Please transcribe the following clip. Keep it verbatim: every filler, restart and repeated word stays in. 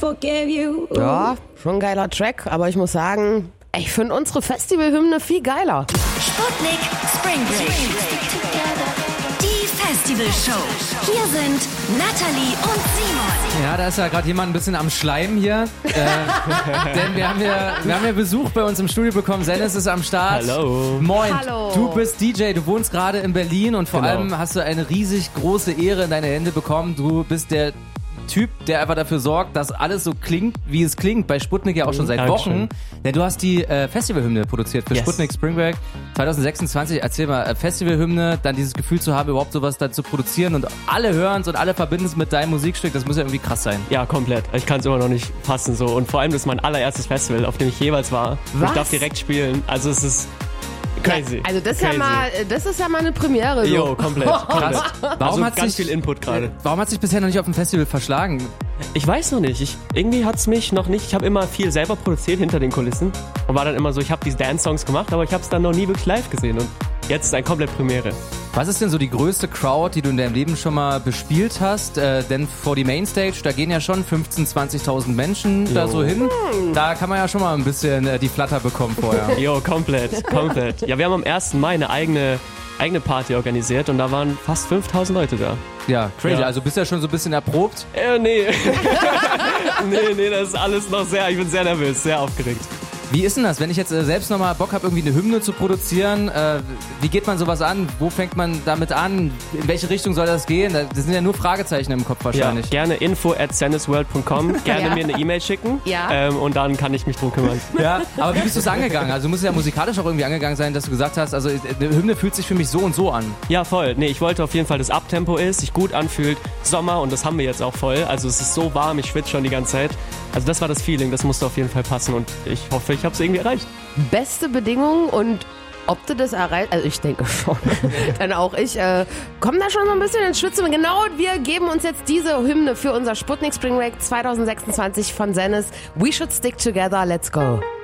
forgive you. Ja, schon ein geiler Track, aber ich muss sagen, ich finde unsere Festivalhymne viel geiler. Sputnik Spring Break. Die Festivalshow. Hier sind Natalie und Simon. Ja, da ist ja gerade jemand ein bisschen am Schleim hier. Äh, denn wir haben, hier, wir haben hier Besuch bei uns im Studio bekommen. Sennis ist am Start. Hallo. Moin. Hallo. Du bist D J, du wohnst gerade in Berlin und vor Genau. allem hast du eine riesig große Ehre in deine Hände bekommen. Du bist der Typ, der einfach dafür sorgt, dass alles so klingt, wie es klingt. Bei Sputnik ja auch schon seit Dankeschön. Wochen. Denn du hast die äh, Festivalhymne produziert für Yes. Sputnik Spring Break zwanzig sechsundzwanzig. Erzähl mal, äh, Festivalhymne, dann dieses Gefühl zu haben, überhaupt sowas da zu produzieren und alle hören es und alle verbinden es mit deinem Musikstück. Das muss ja irgendwie krass sein. Ja, komplett. Ich kann es immer noch nicht fassen so. Und vor allem, das ist mein allererstes Festival, auf dem ich jeweils war. Was? Ich darf direkt spielen. Also es ist crazy. Ja, also das ist, crazy. ja mal, das ist ja mal eine Premiere. So. Jo, komplett. komplett. Warum also hat ganz sich- viel Input gerade. Warum hat sich bisher noch nicht auf dem Festival verschlagen? Ich weiß noch nicht. Ich, irgendwie hat's mich noch nicht. Ich habe immer viel selber produziert hinter den Kulissen und war dann immer so, ich habe diese Dance-Songs gemacht, aber ich habe es dann noch nie wirklich live gesehen. Und jetzt ist ein komplett Premiere. Was ist denn so die größte Crowd, die du in deinem Leben schon mal bespielt hast? Äh, denn vor die Mainstage, da gehen ja schon fünfzehntausend, zwanzigtausend Menschen da Jo. so hin. Da kann man ja schon mal ein bisschen äh, die Flatter bekommen vorher. Jo, komplett, komplett. Ja, wir haben am ersten Mai eine eigene, eigene Party organisiert und da waren fast fünftausend Leute da. Ja, crazy. Ja. Also bist ja schon so ein bisschen erprobt. Äh, nee. nee, nee, das ist alles noch sehr, ich bin sehr nervös, sehr aufgeregt. Wie ist denn das, wenn ich jetzt äh, selbst nochmal Bock habe, irgendwie eine Hymne zu produzieren? Äh, wie geht man sowas an? Wo fängt man damit an? In welche Richtung soll das gehen? Da- Das sind ja nur Fragezeichen im Kopf Ja, wahrscheinlich. gerne info at sennisworld punkt com, gerne Ja. mir eine E-Mail schicken Ja. ähm, und dann kann ich mich drum kümmern. Ja, aber wie bist du es angegangen? Also du musst ja musikalisch auch irgendwie angegangen sein, dass du gesagt hast, also äh, eine Hymne fühlt sich für mich so und so an. Ja, voll. Nee, ich wollte auf jeden Fall, dass Abtempo ist, sich gut anfühlt, Sommer und das haben wir jetzt auch voll. Also es ist so warm, ich schwitze schon die ganze Zeit. Also das war das Feeling, das musste auf jeden Fall passen und ich hoffe, ich habe es irgendwie erreicht. Beste Bedingungen und ob du das erreichst, also ich denke schon, dann auch ich, äh, komm da schon so ein bisschen ins Schwitzen. Genau, wir geben uns jetzt diese Hymne für unser Sputnik Spring Break zwanzig sechsundzwanzig von Sennis. We should stick together, let's go.